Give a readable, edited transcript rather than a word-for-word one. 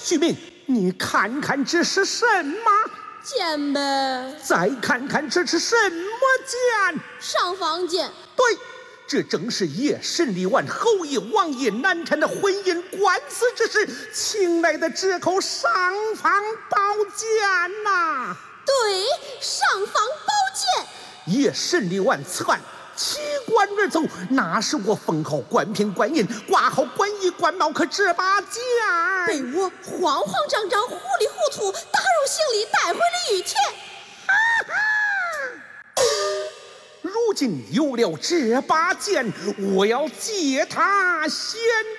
徐明，你看看这是什么？ 剑呗。 再看看这是什么剑？ 上房剑。 对，这正是叶审理完后羿、王爷难产的婚姻官司之时，请来的这口尚方宝剑呐。 对，尚方宝剑。 叶审理完此案，弃官而走，那是我封号官品官印，挂号官衣官帽，可这把剑被我慌慌张张、糊里糊涂打入行李，带回了御前。 如今有了这把剑，我要借它显